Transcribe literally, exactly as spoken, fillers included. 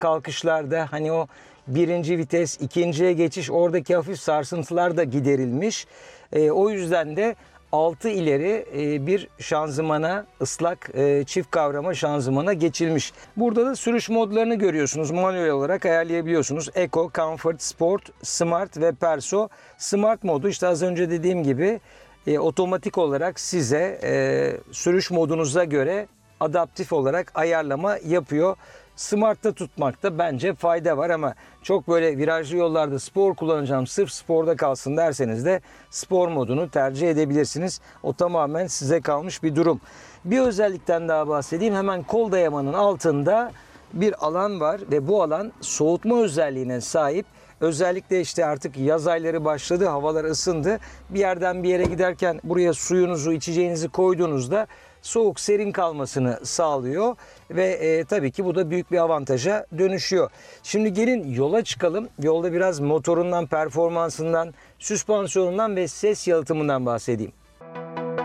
kalkışlarda hani o birinci vites, ikinciye geçiş, oradaki hafif sarsıntılar da giderilmiş. E, o yüzden de altı ileri e, bir şanzımana, ıslak e, çift kavrama şanzımana geçilmiş. Burada da sürüş modlarını görüyorsunuz. Manuel olarak ayarlayabiliyorsunuz. Eco, Comfort, Sport, Smart ve Perso. Smart modu işte az önce dediğim gibi e, otomatik olarak size e, sürüş modunuza göre adaptif olarak ayarlama yapıyor. Smart'ta tutmakta bence fayda var ama çok böyle virajlı yollarda spor kullanacağım, sırf sporda kalsın derseniz de spor modunu tercih edebilirsiniz. O tamamen size kalmış bir durum. Bir özellikten daha bahsedeyim. Hemen kol dayamanın altında bir alan var ve bu alan soğutma özelliğine sahip. Özellikle işte artık yaz ayları başladı, havalar ısındı. Bir yerden bir yere giderken buraya suyunuzu, içeceğinizi koyduğunuzda soğuk, serin kalmasını sağlıyor ve e, tabii ki bu da büyük bir avantaja dönüşüyor. Şimdi gelin yola çıkalım. Yolda biraz motorundan, performansından, süspansiyonundan ve ses yalıtımından bahsedeyim.